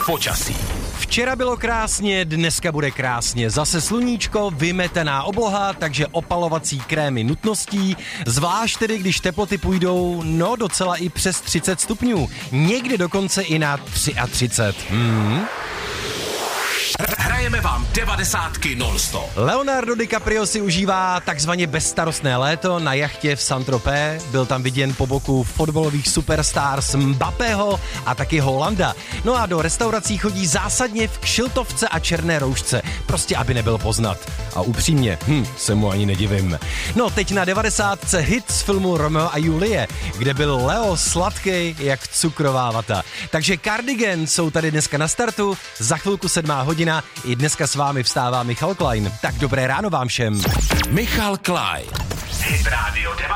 Počasí. Včera bylo krásně, dneska bude krásně. Zase sluníčko, vymetená obloha, takže opalovací krémy nutností. Zvlášť tedy, když teploty půjdou, docela i přes 30 stupňů. Někdy dokonce i na 33. Hrajeme vám 90 non-stop. Leonardo DiCaprio si užívá takzvaně bezstarostné léto na jachtě v Saint-Tropez. Byl tam viděn po boku fotbalových superstars Mbappého a taky Holanda. No a do restaurací chodí zásadně v kšiltovce a černé roušce, prostě aby nebyl poznat. A upřímně, se mu ani nedivím. No teď na 90 hit z filmu Romeo a Julie, kde byl Leo sladký jak cukrová vata. Takže Cardigan jsou tady dneska na startu, za chvilku 7 hodina, i dneska s vámi vstává Michal Klein. Tak dobré ráno vám všem. Michal Klein. Hit Radio 90.